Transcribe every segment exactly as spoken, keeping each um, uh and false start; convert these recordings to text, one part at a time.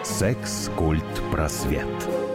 Секс-культ просвет.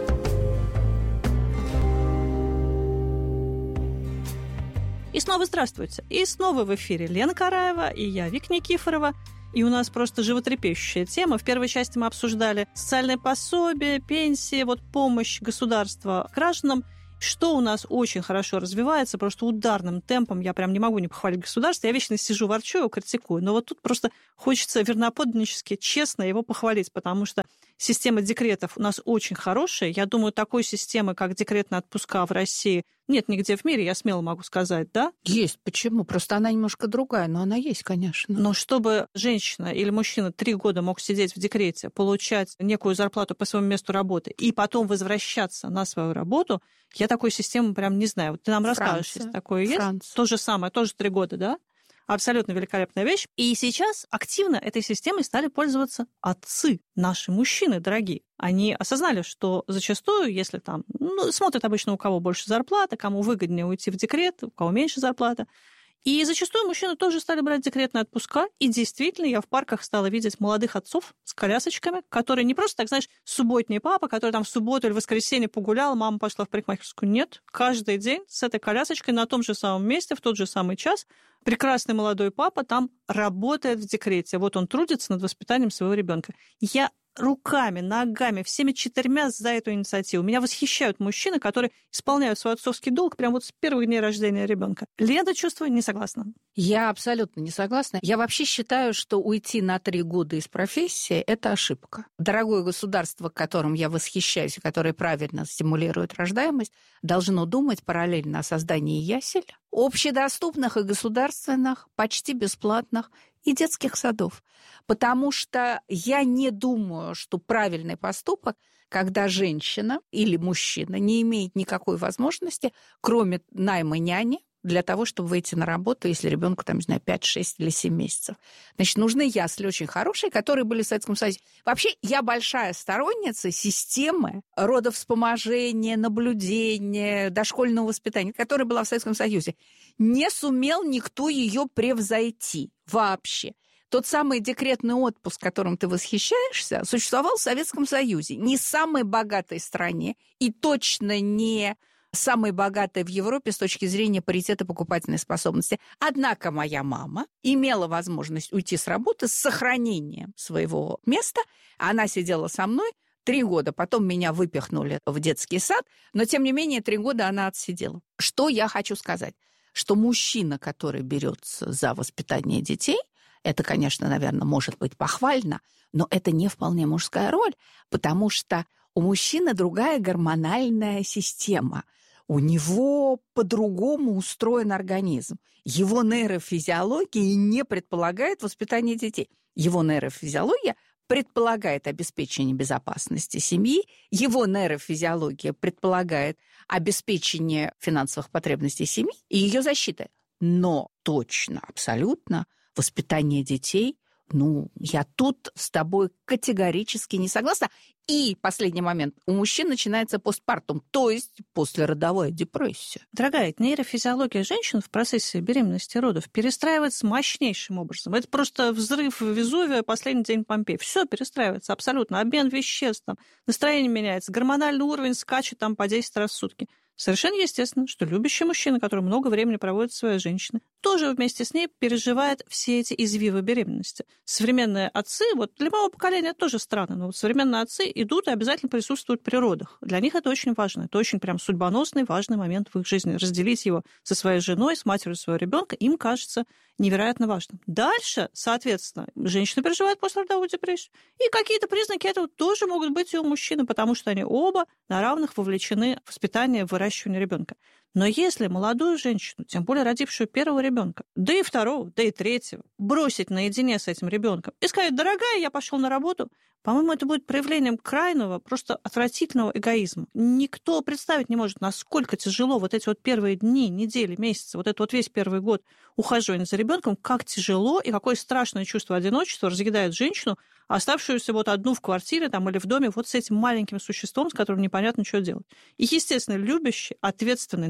И снова здравствуйте. И снова в эфире Лена Караева и я, Вика Никифорова. И у нас просто животрепещущая тема. В первой части мы обсуждали социальное пособие, пенсии, вот помощь государства гражданам. Что у нас очень хорошо развивается, просто ударным темпом. Я прям не могу не похвалить государство. Я вечно сижу, ворчу, его критикую. Но вот тут просто хочется верноподданнически, честно его похвалить, потому что система декретов у нас очень хорошая. Я думаю, такой системы, как декретные отпуска в России, нет нигде в мире, я смело могу сказать, да? Есть. Почему? Просто она немножко другая, но она есть, конечно. Но чтобы женщина или мужчина три года мог сидеть в декрете, получать некую зарплату по своему месту работы и потом возвращаться на свою работу, я такой системы прям не знаю. Вот ты нам Франция. расскажешь, если такое есть. Франция. То же самое, тоже три года, да? Абсолютно великолепная вещь. И сейчас активно этой системой стали пользоваться отцы, наши мужчины дорогие. Они осознали, что зачастую, если там, ну, смотрят обычно, у кого больше зарплаты, кому выгоднее уйти в декрет, у кого меньше зарплата. И зачастую мужчины тоже стали брать декретные отпуска. И действительно, я в парках стала видеть молодых отцов с колясочками, которые не просто, так знаешь, субботний папа, который там в субботу или в воскресенье погулял, мама пошла в парикмахерскую. Нет, каждый день с этой колясочкой на том же самом месте, в тот же самый час прекрасный молодой папа там работает в декрете. Вот он трудится над воспитанием своего ребенка. Я руками, ногами, всеми четырьмя за эту инициативу. Меня восхищают мужчины, которые исполняют свой отцовский долг прямо вот с первых дней рождения ребенка. Лена, чувствую, не согласна. Я абсолютно не согласна. Я вообще считаю, что уйти на три года из профессии – это ошибка. Дорогое государство, которым я восхищаюсь и которое правильно стимулирует рождаемость, должно думать параллельно о создании ясель, общедоступных и государственных, почти бесплатных, и детских садов. Потому что я не думаю, что правильный поступок, когда женщина или мужчина не имеет никакой возможности, кроме найма няни, для того, чтобы выйти на работу, если ребенку, там, не знаю, пять, шесть или семь месяцев. Значит, нужны ясли очень хорошие, которые были в Советском Союзе. Вообще, я большая сторонница системы родовспоможения, наблюдения, дошкольного воспитания, которая была в Советском Союзе. Не сумел никто ее превзойти вообще. Тот самый декретный отпуск, которым ты восхищаешься, существовал в Советском Союзе. Не в самой богатой стране и точно не самой богатой в Европе с точки зрения паритета покупательной способности. Однако моя мама имела возможность уйти с работы с сохранением своего места. Она сидела со мной три года, потом меня выпихнули в детский сад, но, тем не менее, три года она отсидела. Что я хочу сказать? Что мужчина, который берется за воспитание детей, это, конечно, наверное, может быть похвально, но это не вполне мужская роль, потому что у мужчины другая гормональная система. У него по-другому устроен организм. Его нейрофизиология не предполагает воспитание детей. Его нейрофизиология предполагает обеспечение безопасности семьи, его нейрофизиология предполагает обеспечение финансовых потребностей семьи и ее защиты. Но точно, абсолютно, воспитание детей, ну, я тут с тобой категорически не согласна. И последний момент. У мужчин начинается постпартум, то есть послеродовая депрессия. Дорогая, нейрофизиология женщин в процессе беременности и родов перестраивается мощнейшим образом. Это просто взрыв Везувия, последний день Помпеи. Все перестраивается абсолютно. Обмен веществ, там, настроение меняется, гормональный уровень скачет там, по десять раз в сутки. Совершенно естественно, что любящий мужчина, который много времени проводит со своей женщиной, тоже вместе с ней переживает все эти извивы беременности. Современные отцы, вот для моего поколения это тоже странно, но вот современные отцы идут и обязательно присутствуют при родах. Для них это очень важно, это очень прям судьбоносный, важный момент в их жизни. Разделить его со своей женой, с матерью своего ребенка, им кажется невероятно важным. Дальше, соответственно, женщина переживает послеродовую депрессию. И какие-то признаки этого тоже могут быть и у мужчины, потому что они оба на равных вовлечены в воспитание, в выращивание ребенка. Но если молодую женщину, тем более родившую первого ребенка, да и второго, да и третьего, бросить наедине с этим ребенком и сказать: дорогая, я пошел на работу, по-моему, это будет проявлением крайнего, просто отвратительного эгоизма. Никто представить не может, насколько тяжело вот эти вот первые дни, недели, месяцы, вот этот вот весь первый год ухаживания за ребенком, как тяжело и какое страшное чувство одиночества разъедает женщину, оставшуюся вот одну в квартире там, или в доме вот с этим маленьким существом, с которым непонятно, что делать. И, естественно, любящий, ответственный,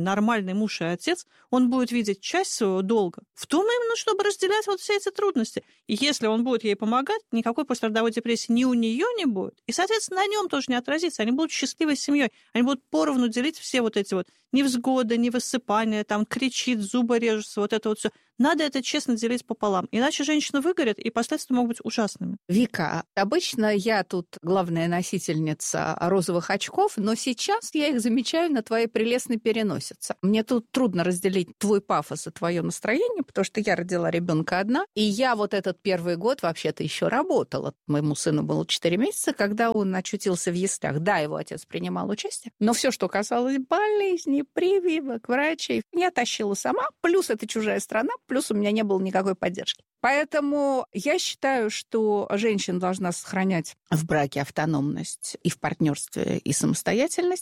нормальный муж и отец, он будет видеть часть своего долга в том именно, чтобы разделять вот все эти трудности. И если он будет ей помогать, никакой послеродовой депрессии ни у нее не будет. И, соответственно, на нем тоже не отразится. Они будут счастливой семьей. Они будут поровну делить все вот эти вот невзгоды, невысыпания, там кричит, зубы режутся, вот это вот все. Надо это честно делить пополам. Иначе женщина выгорит, и последствия могут быть ужасными. Вика, обычно я тут главная носительница розовых очков, но сейчас я их замечаю на твоей прелестной переносице. Мне тут трудно разделить твой пафос и твое настроение, потому что я родила ребенка одна, и я вот этот первый год вообще-то еще работала. Моему сыну было четыре месяца, когда он очутился в яслях. Да, его отец принимал участие, но все, что касалось болезней, прививок, врачей, я тащила сама, плюс это чужая страна, плюс у меня не было никакой поддержки. Поэтому я считаю, что женщина должна сохранять в браке автономность и в партнерстве, и самостоятельность.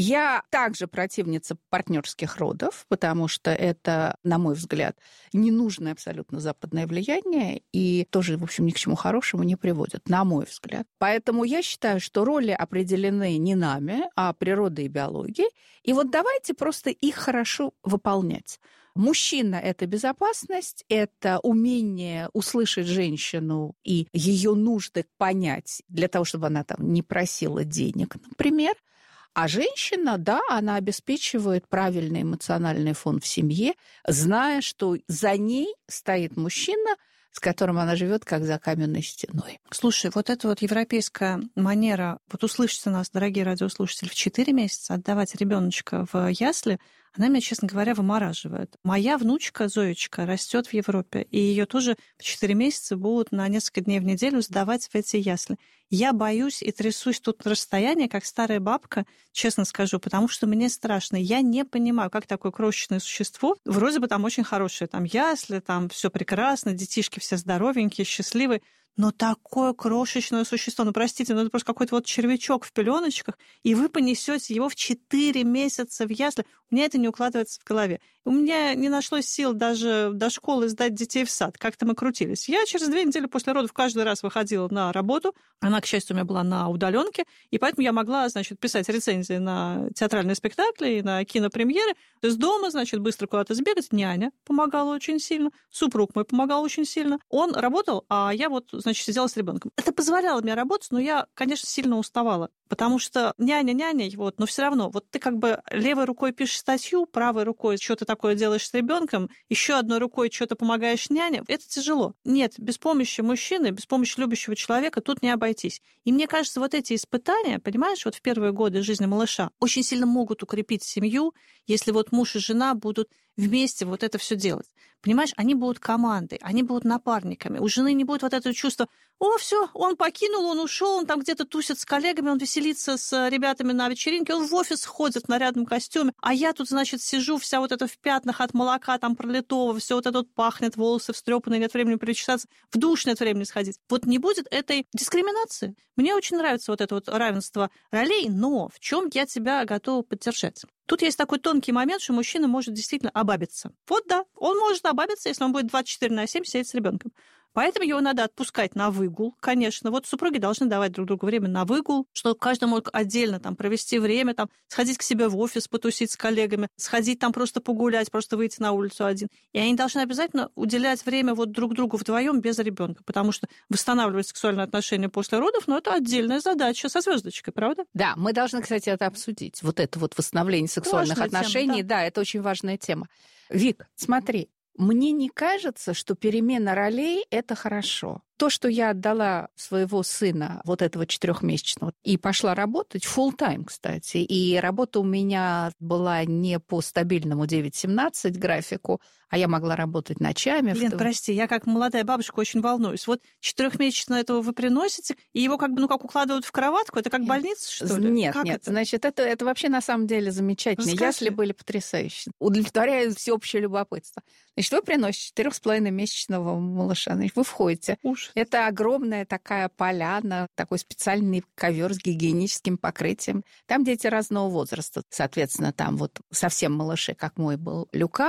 Я также противница партнерских родов, потому что это, на мой взгляд, ненужное абсолютно западное влияние и тоже, в общем, ни к чему хорошему не приводит, на мой взгляд. Поэтому я считаю, что роли определены не нами, а природой и биологией. И вот давайте просто их хорошо выполнять. Мужчина – это безопасность, это умение услышать женщину и ее нужды понять для того, чтобы она там не просила денег, например. А женщина, да, она обеспечивает правильный эмоциональный фон в семье, зная, что за ней стоит мужчина, с которым она живет как за каменной стеной. Слушай, вот эта вот европейская манера, вот услышите нас, дорогие радиослушатели, в четыре месяца отдавать ребеночка в ясли, она меня, честно говоря, вымораживает. Моя внучка Зоечка растет в Европе, и ее тоже в четыре месяца будут на несколько дней в неделю сдавать в эти ясли. Я боюсь и трясусь тут на расстоянии, как старая бабка, честно скажу, потому что мне страшно. Я не понимаю, как такое крошечное существо, вроде бы там очень хорошее, там ясли, там все прекрасно, детишки все здоровенькие, счастливые, но такое крошечное существо, ну, простите, ну, это просто какой-то вот червячок в пеленочках, и вы понесете его в четыре месяца в ясли. У меня это не укладывается в голове. У меня не нашлось сил даже до школы сдать детей в сад. Как-то мы крутились. Я через две недели после родов каждый раз выходила на работу. Она, к счастью, у меня была на удаленке, и поэтому я могла, значит, писать рецензии на театральные спектакли и на кинопремьеры. Из дома, значит, быстро куда-то сбегать. Няня помогала очень сильно, супруг мой помогал очень сильно. Он работал, а я вот, значит, сидела с ребенком. Это позволяло мне работать, но я, конечно, сильно уставала, потому что няня няней, вот, но все равно, вот ты как бы левой рукой пишешь статью, правой рукой что-то такое делаешь с ребенком, еще одной рукой что-то помогаешь няне, это тяжело. Нет, без помощи мужчины, без помощи любящего человека тут не обойтись. И мне кажется, вот эти испытания, понимаешь, вот в первые годы жизни малыша очень сильно могут укрепить семью, если вот муж и жена будут вместе вот это все делать. Понимаешь, они будут командой, они будут напарниками. У жены не будет вот этого чувства: о, все, он покинул, он ушел, он там где-то тусит с коллегами, он веселится с ребятами на вечеринке, он в офис ходит в нарядном костюме, а я тут, значит, сижу вся вот эта в пятнах от молока там пролитого, все вот это вот пахнет, волосы встрепанные, нет времени причесаться, в душ нет времени сходить. Вот не будет этой дискриминации. Мне очень нравится вот это вот равенство ролей, но в чем я тебя готова поддержать? Тут есть такой тонкий момент, что мужчина может действительно обабиться. Вот да, он может обабиться, если он будет двадцать четыре на семь сидеть с ребенком. Поэтому его надо отпускать на выгул, конечно. Вот супруги должны давать друг другу время на выгул, чтобы каждый мог отдельно там провести время, там, сходить к себе в офис, потусить с коллегами, сходить там просто погулять, просто выйти на улицу один. И они должны обязательно уделять время вот друг другу вдвоем без ребенка, потому что восстанавливать сексуальные отношения после родов, ну, это отдельная задача со звездочкой, правда? Да, мы должны, кстати, это обсудить. Вот это вот восстановление сексуальных важная отношений, тема, да. да, это очень важная тема. Вик, смотри, мне не кажется, что перемена ролей – это хорошо. То, что я отдала своего сына, вот этого четырехмесячного, и пошла работать, full-time, кстати, и работа у меня была не по стабильному девять семнадцать графику, а я могла работать ночами. Лен, в... прости, я как молодая бабушка очень волнуюсь. Вот четырехмесячного этого вы приносите, и его как бы, ну, как укладывают в кроватку? Это как больница, что ли? Нет, как нет. Это? Значит, это, это вообще на самом деле замечательно. Расскажи. Ясли были потрясающие. Удовлетворяют всеобщее любопытство. Значит, вы приносите четырех с половиной месячного малыша. Значит, вы входите. Уж. Это огромная такая поляна, такой специальный ковер с гигиеническим покрытием. Там дети разного возраста. Соответственно, там вот совсем малыши, как мой был, Люка.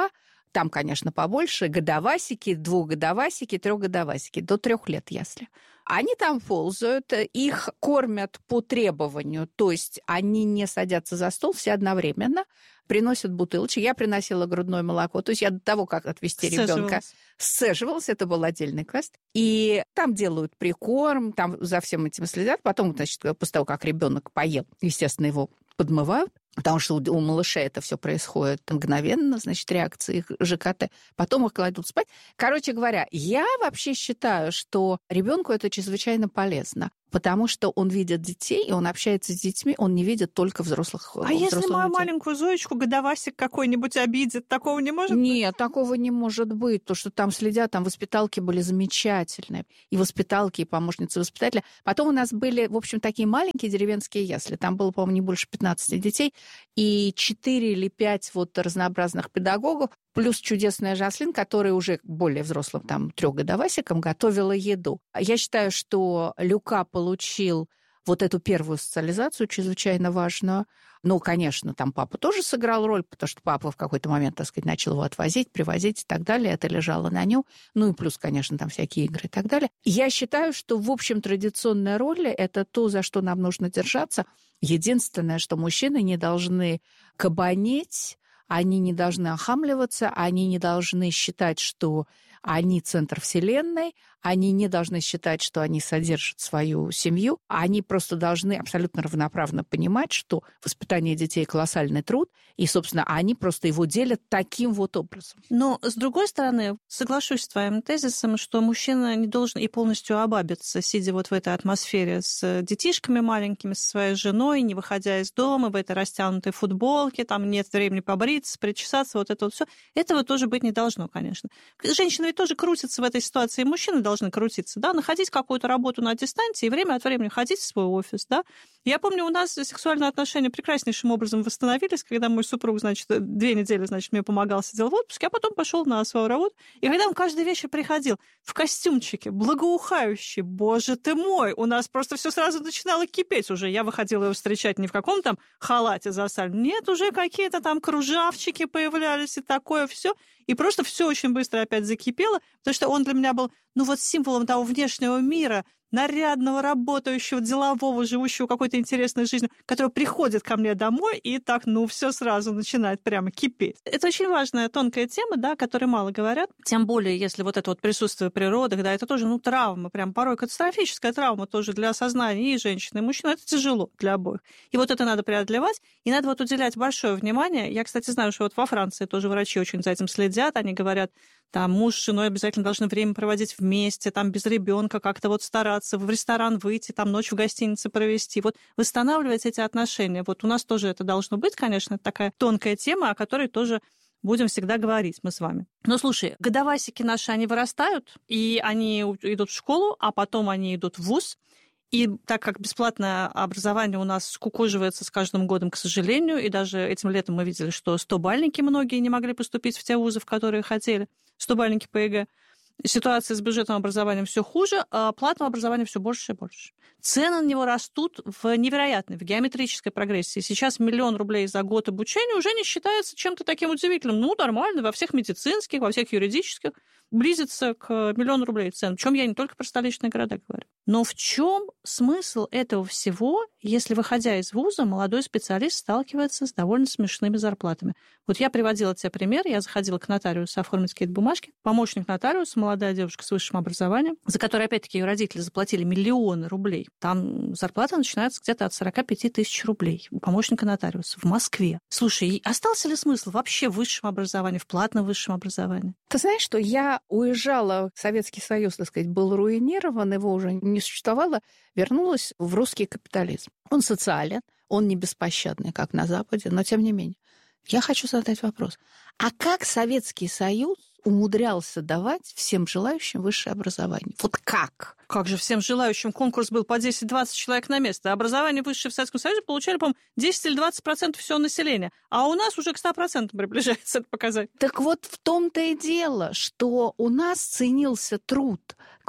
Там, конечно, побольше, годовасики, двухгодовасики, трехгодовасики, до трех лет ясли. Они там ползают, их кормят по требованию, то есть они не садятся за стол все одновременно, приносят бутылочки. Я приносила грудное молоко, то есть я до того, как отвезти ребенка, сцеживалась, это был отдельный квест. И там делают прикорм, там за всем этим следят. Потом, значит, после того, как ребенок поел, естественно, его подмывают, потому что у малыша это все происходит мгновенно, значит, реакции ЖКТ. Потом их кладут спать. Короче говоря, я вообще считаю, что ребенку это чрезвычайно полезно, потому что он видит детей, и он общается с детьми, он не видит только взрослых. А если мою людей. Маленькую Зоечку годовасик какой-нибудь обидит, такого не может Нет, быть? Нет, такого не может быть, потому что там следят, там воспиталки были замечательные, и воспиталки, и помощницы воспитателя. Потом у нас были, в общем, такие маленькие деревенские ясли, там было, по-моему, не больше пятнадцати детей, и четыре или пять вот разнообразных педагогов, плюс чудесная Жаслин, которая уже более взрослым, там, трехгодовасиком готовила еду. Я считаю, что Люка получил вот эту первую социализацию, чрезвычайно важную. Ну, конечно, там папа тоже сыграл роль, потому что папа в какой-то момент, так сказать, начал его отвозить, привозить и так далее. Это лежало на нем. Ну и плюс, конечно, там всякие игры и так далее. Я считаю, что, в общем, традиционная роль – это то, за что нам нужно держаться. Единственное, что мужчины не должны кабанеть, они не должны охамливаться, они не должны считать, что они центр вселенной, они не должны считать, что они содержат свою семью, они просто должны абсолютно равноправно понимать, что воспитание детей – колоссальный труд, и, собственно, они просто его делят таким вот образом. Но, с другой стороны, соглашусь с твоим тезисом, что мужчина не должен и полностью обабиться, сидя вот в этой атмосфере с детишками маленькими, со своей женой, не выходя из дома, в этой растянутой футболке, там нет времени побриться, причесаться, вот это вот все. Этого тоже быть не должно, конечно. Женщины ведь тоже крутятся в этой ситуации, и мужчины должны крутиться, да, находить какую-то работу на дистанции и время от времени ходить в свой офис, да. Я помню, у нас сексуальные отношения прекраснейшим образом восстановились, когда мой супруг, значит, две недели, значит, мне помогал, сидел в отпуске, а потом пошел на свою работу, и когда он каждый вечер приходил в костюмчике, благоухающий, боже ты мой, у нас просто все сразу начинало кипеть уже. Я выходила его встречать не в каком там халате засальном, нет, уже какие-то там кружавчики появлялись и такое все. И просто все очень быстро опять закипело, потому что он для меня был, ну вот символом того внешнего мира, нарядного, работающего, делового, живущего какой-то интересной жизнью, который приходит ко мне домой и так, ну, все сразу начинает прямо кипеть. Это очень важная, тонкая тема, да, о которой мало говорят. Тем более, если вот это вот присутствие природы, да, это тоже, ну, травма, прям порой катастрофическая травма тоже для осознания и женщины, и мужчин. Это тяжело для обоих. И вот это надо преодолевать, и надо вот уделять большое внимание. Я, кстати, знаю, что вот во Франции тоже врачи очень за этим следят, они говорят, там муж с женой обязательно должны время проводить вместе, там без ребенка как-то вот стараться, в ресторан выйти, там ночь в гостинице провести. Вот восстанавливать эти отношения. Вот у нас тоже это должно быть, конечно, это такая тонкая тема, о которой тоже будем всегда говорить мы с вами. Но слушай, годовасики наши, они вырастают, и они идут в школу, а потом они идут в вуз. И так как бесплатное образование у нас скукоживается с каждым годом, к сожалению, и даже этим летом мы видели, что стобальники многие не могли поступить в те вузы, в которые хотели, стобальники по ЕГЭ. Ситуация с бюджетным образованием все хуже, а платного образования все больше и больше. Цены на него растут в невероятной, в геометрической прогрессии. Сейчас миллион рублей за год обучения уже не считается чем-то таким удивительным. Ну, нормально, во всех медицинских, во всех юридических близится к миллиону рублей цен. Причем я не только про столичные города говорю. Но в чем смысл этого всего, если, выходя из вуза, молодой специалист сталкивается с довольно смешными зарплатами? Вот я приводила тебе пример. Я заходила к нотариусу оформить какие-то бумажки. Помощник нотариуса, молодая девушка с высшим образованием, за которой, опять-таки, ее родители заплатили миллионы рублей. Там зарплата начинается где-то от сорок пять тысяч рублей у помощника нотариуса в Москве. Слушай, остался ли смысл вообще в высшем образовании, в платном высшем образовании? Ты знаешь, что я уезжала, Советский Союз, так сказать, был руинирован, его уже не существовало, вернулась в русский капитализм. Он социален, он не беспощадный, как на Западе, но тем не менее. Я хочу задать вопрос. А как Советский Союз умудрялся давать всем желающим высшее образование? Вот как? Как же всем желающим? Конкурс был по десять-двадцать человек на место. Образование высшее в Советском Союзе получали, по-моему, десять или двадцать процентов всего населения. А у нас уже к ста процентам приближается это показатель. Так вот в том-то и дело, что у нас ценился труд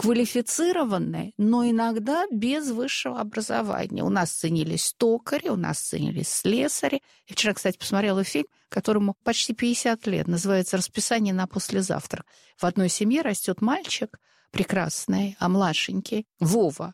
квалифицированные, но иногда без высшего образования. У нас ценились токари, у нас ценились слесари. Я вчера, кстати, посмотрела фильм, которому почти пятьдесят лет, называется «Расписание на послезавтра». В одной семье растет мальчик прекрасный, а младшенький Вова.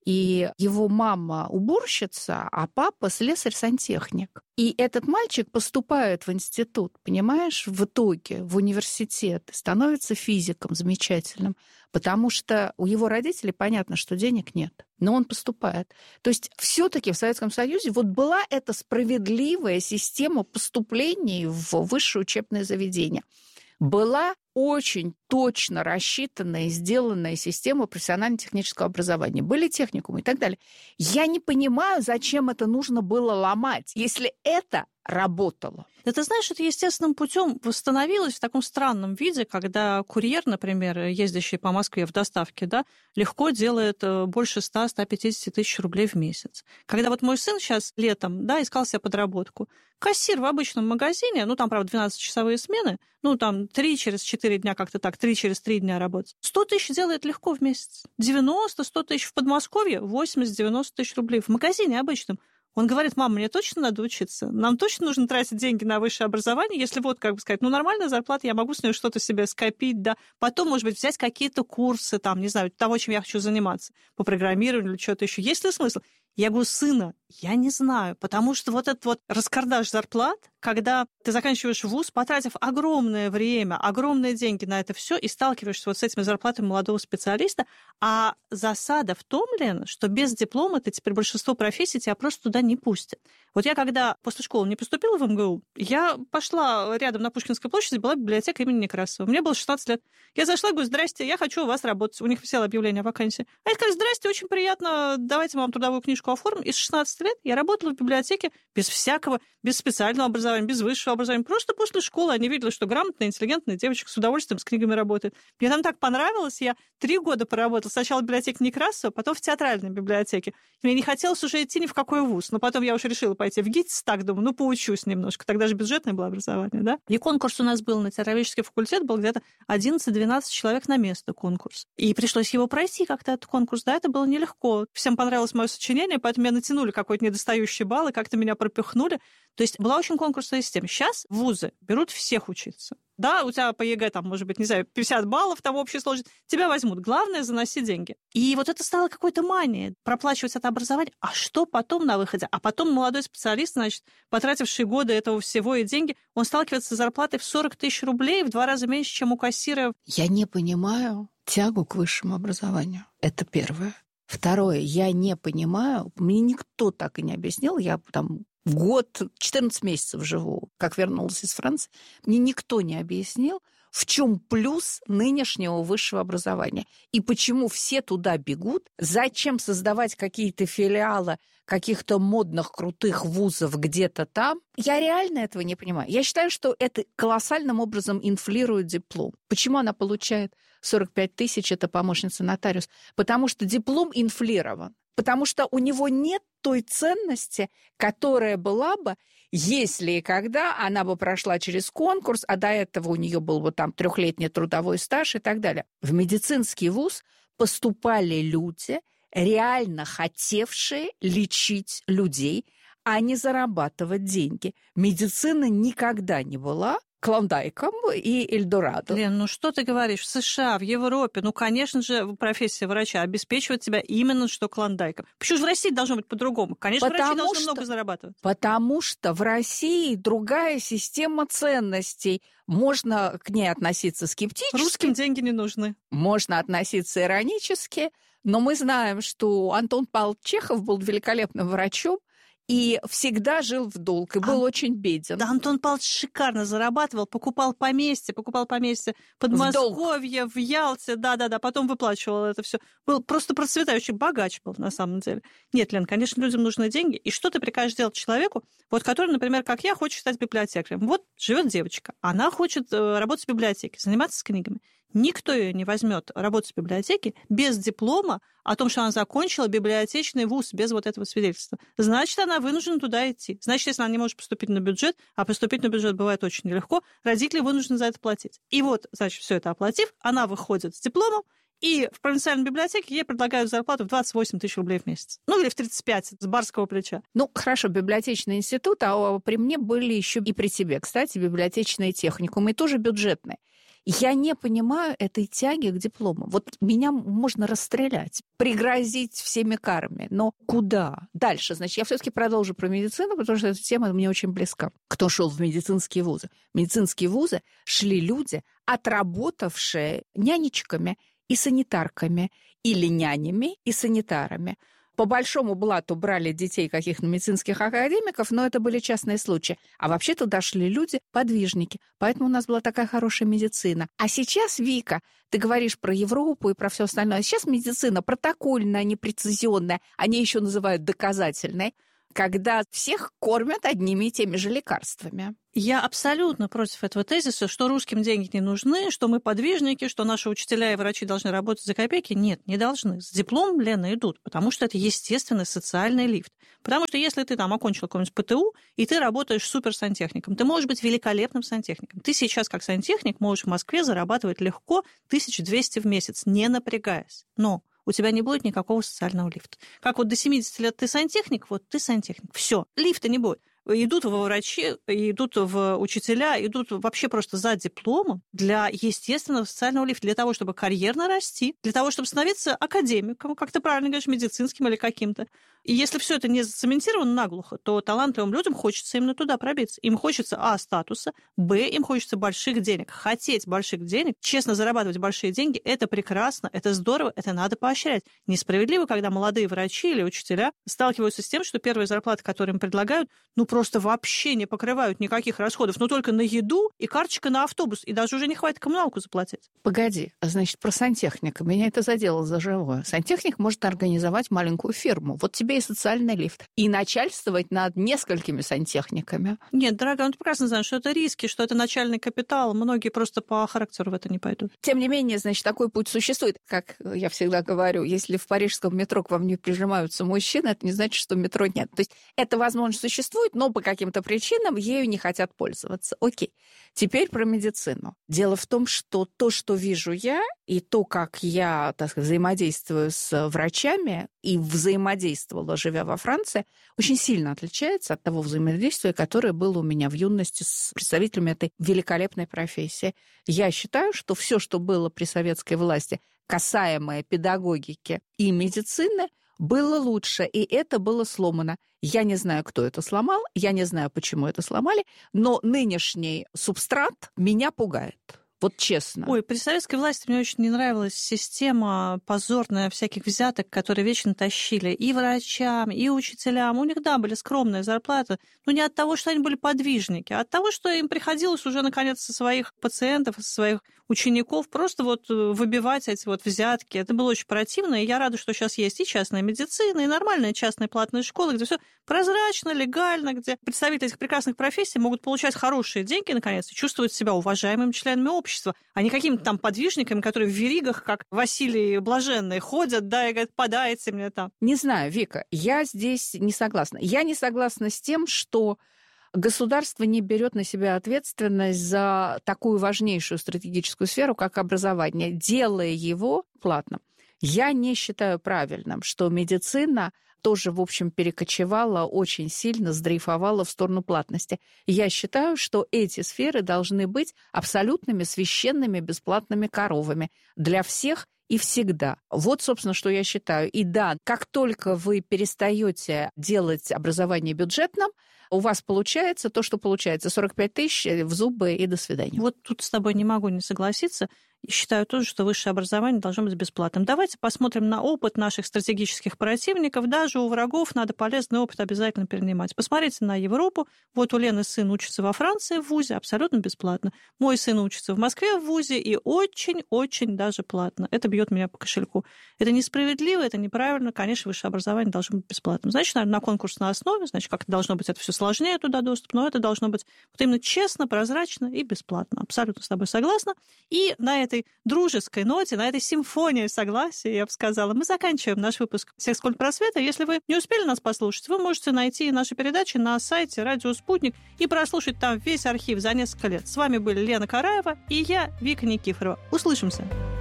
И его мама уборщица, а папа слесарь-сантехник. И этот мальчик поступает в институт, понимаешь, в итоге в университет, становится физиком замечательным, потому что у его родителей понятно, что денег нет, но он поступает. То есть все-таки в Советском Союзе вот была эта справедливая система поступлений в высшее учебное заведение. Была очень точно рассчитанная и сделанная система профессионально-технического образования. Были техникумы и так далее. Я не понимаю, зачем это нужно было ломать, если это работало. Да ты знаешь, это естественным путем восстановилось в таком странном виде, когда курьер, например, ездящий по Москве в доставке, да, легко делает больше ста - ста пятидесяти тысяч рублей в месяц. Когда вот мой сын сейчас летом, да, искал себе подработку, кассир в обычном магазине, ну, там, правда, двенадцатичасовые смены, ну, там, три через четыре дня как-то так, три через три дня работать. сто тысяч делает легко в месяц. девяносто - сто тысяч в Подмосковье, восемьдесят - девяносто тысяч рублей в магазине обычном. Он говорит: мам, мне точно надо учиться? Нам точно нужно тратить деньги на высшее образование, если вот, как бы сказать, ну, нормальная зарплата, я могу с ней что-то себе скопить, да, потом, может быть, взять какие-то курсы, там, не знаю, того, чем я хочу заниматься, по программированию или что-то еще. Есть ли смысл? Я говорю: сына, я не знаю, потому что вот этот вот раскардаш зарплат, когда ты заканчиваешь вуз, потратив огромное время, огромные деньги на это все и сталкиваешься вот с этими зарплатами молодого специалиста, а засада в том, Лена, что без диплома ты теперь большинство профессий тебя просто туда не пустят. Вот я когда после школы не поступила в эм гэ у, я пошла рядом на Пушкинской площади, была библиотека имени Некрасова. Мне было шестнадцать лет. Я зашла, говорю: здрасте, я хочу у вас работать. У них висело объявление о вакансии. А я сказала: здрасте, очень приятно, давайте мы вам трудовую книжку оформим. И с шестнадцати лет я работала в библиотеке без всякого, без специального образования, без высшего образования. Просто после школы они видели, что грамотная, интеллигентная девочка с удовольствием с книгами работает. Мне там так понравилось. Я три года поработала. Сначала в библиотеке Некрасова, потом в театральной библиотеке. И мне не хотелось уже идти ни в какой вуз. Но потом я уже решила пойти в ГИТИС, так думаю, ну, поучусь немножко. Тогда же бюджетное было образование, да? И конкурс у нас был на театроведческий факультет, был где-то одиннадцать-двенадцать человек на место конкурс. И пришлось его пройти как-то, этот конкурс. Да, это было нелегко. Всем понравилось мое сочинение, поэтому меня натянули какой-то недостающий балл и как-то меня пропихнули. То есть была очень конкурсная система. Сейчас вузы берут всех учиться. Да, у тебя по ЕГЭ, там, может быть, не знаю, пятьдесят баллов, там общей сложности. Тебя возьмут. Главное, заноси деньги. И вот это стало какой-то манией. Проплачивать это образование. А что потом на выходе? А потом молодой специалист, значит, потративший годы этого всего и деньги, он сталкивается с зарплатой в сорок тысяч рублей, в два раза меньше, чем у кассира. Я не понимаю тягу к высшему образованию. Это первое. Второе, я не понимаю, мне никто так и не объяснил, я там год, четырнадцать месяцев живу, как вернулась из Франции, мне никто не объяснил, в чем плюс нынешнего высшего образования и почему все туда бегут, зачем создавать какие-то филиалы каких-то модных, крутых вузов где-то там. Я реально этого не понимаю. Я считаю, что это колоссальным образом инфлирует диплом. Почему она получает сорок пять тысяч, это помощница нотариус? Потому что диплом инфлирован. Потому что у него нет той ценности, которая была бы, если и когда она бы прошла через конкурс, а до этого у нее был вот там трехлетний трудовой стаж и так далее. В медицинский вуз поступали люди, реально хотевшие лечить людей, а не зарабатывать деньги. Медицина никогда не была Клондайком и Эльдорадо. Лен, ну что ты говоришь? В США, в Европе, ну, конечно же, профессия врача обеспечивает тебя именно что Клондайком. Почему же в России должно быть по-другому? Конечно, потому врачи должны что, много зарабатывать. Потому что в России другая система ценностей. Можно к ней относиться скептически. Русским деньги не нужны. Можно относиться иронически. Но мы знаем, что Антон Павлович Чехов был великолепным врачом, и всегда жил в долг, и был а, очень беден. Да, Антон Павлович шикарно зарабатывал, покупал поместье, покупал поместье в Подмосковье, в, в Ялте, да-да-да, потом выплачивал это все. Был просто процветающий, богач был на самом деле. Нет, Лен, конечно, людям нужны деньги. И что ты прикажешь делать человеку, вот который, например, как я, хочет стать библиотекарем? Вот живет девочка, она хочет работать в библиотеке, заниматься с книгами. Никто ее не возьмет работать в библиотеке без диплома о том, что она закончила библиотечный вуз без вот этого свидетельства. Значит, она вынуждена туда идти. Значит, если она не может поступить на бюджет, а поступить на бюджет бывает очень нелегко, родители вынуждены за это платить. И вот, значит, все это оплатив, она выходит с дипломом, И в провинциальной библиотеке ей предлагают зарплату в двадцать восемь тысяч рублей в месяц. Ну, или в тридцать пять с барского плеча. Ну, хорошо, библиотечный институт, а при мне были еще и при тебе, кстати, библиотечные техникумы, и тоже бюджетные. Я не понимаю этой тяги к диплому. Вот меня можно расстрелять, пригрозить всеми карами, но куда? Дальше, значит, я все-таки продолжу про медицину, потому что эта тема мне очень близка. Кто шел в медицинские вузы? В медицинские вузы шли люди, отработавшие нянечками и санитарками, или нянями и санитарами. По большому блату брали детей каких-то медицинских академиков, но это были частные случаи. А вообще туда шли люди, подвижники. Поэтому у нас была такая хорошая медицина. А сейчас, Вика, ты говоришь про Европу и про все остальное. Сейчас медицина протокольная, непрецизионная. Они еще называют доказательной, когда всех кормят одними и теми же лекарствами. Я абсолютно против этого тезиса, что русским деньги не нужны, что мы подвижники, что наши учителя и врачи должны работать за копейки. Нет, не должны. С дипломом, Лена, идут, потому что это естественный социальный лифт. Потому что если ты там окончил какой-нибудь ПТУ, и ты работаешь суперсантехником, ты можешь быть великолепным сантехником. Ты сейчас, как сантехник, можешь в Москве зарабатывать легко тысячу двести в месяц, не напрягаясь. Но у тебя не будет никакого социального лифта. Как вот до семидесяти лет ты сантехник, вот ты сантехник. Все, лифта не будет. Идут во врачи, идут в учителя, идут вообще просто за дипломом для естественного социального лифта, для того, чтобы карьерно расти, для того, чтобы становиться академиком, как ты правильно говоришь, медицинским или каким-то. И если все это не зацементировано наглухо, то талантливым людям хочется именно туда пробиться. Им хочется, а, статуса, б, им хочется больших денег. Хотеть больших денег, честно зарабатывать большие деньги, это прекрасно, это здорово, это надо поощрять. Несправедливо, когда молодые врачи или учителя сталкиваются с тем, что первые зарплаты, которые им предлагают, ну, просто вообще не покрывают никаких расходов, но только на еду и карточка на автобус, и даже уже не хватит коммуналку заплатить. Погоди, значит, про сантехника. Меня это задело за живое. Сантехник может организовать маленькую фирму. Вот тебе и социальный лифт. И начальствовать над несколькими сантехниками. Нет, дорогая, ну ты прекрасно знаешь, что это риски, что это начальный капитал. Многие просто по характеру в это не пойдут. Тем не менее, значит, такой путь существует. Как я всегда говорю, если в парижском метро к вам не прижимаются мужчины, это не значит, что метро нет. То есть эта возможность существует, но по каким-то причинам ею не хотят пользоваться. Окей. Теперь про медицину. Дело в том, что то, что вижу я, и то, как я, так сказать, взаимодействую с врачами и взаимодействовала, живя во Франции, очень сильно отличается от того взаимодействия, которое было у меня в юности с представителями этой великолепной профессии. Я считаю, что все, что было при советской власти, касаемое педагогики и медицины, было лучше, и это было сломано. Я не знаю, кто это сломал, я не знаю, почему это сломали, но нынешний субстрат меня пугает. Вот честно. Ой, при советской власти мне очень не нравилась система позорная всяких взяток, которые вечно тащили и врачам, и учителям. У них, да, были скромные зарплаты, но не от того, что они были подвижники, а от того, что им приходилось уже, наконец, со своих пациентов, со своих учеников просто вот выбивать эти вот взятки. Это было очень противно, и я рада, что сейчас есть и частная медицина, и нормальные частные платные школы, где все прозрачно, легально, где представители этих прекрасных профессий могут получать хорошие деньги, наконец, и чувствовать себя уважаемыми членами общества, а не какими-то там подвижниками, которые в веригах, как Василий Блаженный, ходят, да, и говорят, подайте мне там. Не знаю, Вика, я здесь не согласна. Я не согласна с тем, что государство не берет на себя ответственность за такую важнейшую стратегическую сферу, как образование, делая его платным. Я не считаю правильным, что медицина тоже, в общем, перекочевала очень сильно, сдрейфовала в сторону платности. Я считаю, что эти сферы должны быть абсолютными священными бесплатными коровами для всех и всегда. Вот, собственно, что я считаю. И да, как только вы перестаете делать образование бюджетным, у вас получается то, что получается, сорок пять тысяч в зубы и до свидания. Вот тут с тобой не могу не согласиться. И считаю тоже, что высшее образование должно быть бесплатным. Давайте посмотрим на опыт наших стратегических противников. Даже у врагов надо полезный опыт обязательно перенимать. Посмотрите на Европу. Вот у Лены сын учится во Франции в вузе абсолютно бесплатно. Мой сын учится в Москве в вузе и очень-очень даже платно. Это бьет меня по кошельку. Это несправедливо, это неправильно. Конечно, высшее образование должно быть бесплатным. Значит, наверное, на конкурсной основе, значит, как-то должно быть это все сложнее туда доступ, но это должно быть вот именно честно, прозрачно и бесплатно. Абсолютно с тобой согласна. И на этой дружеской ноте, на этой симфонии согласия, я бы сказала, мы заканчиваем наш выпуск «Секскультпросвета». Если вы не успели нас послушать, вы можете найти наши передачи на сайте «Радио Спутник» и прослушать там весь архив за несколько лет. С вами были Лена Караева и я, Вика Никифорова. Услышимся!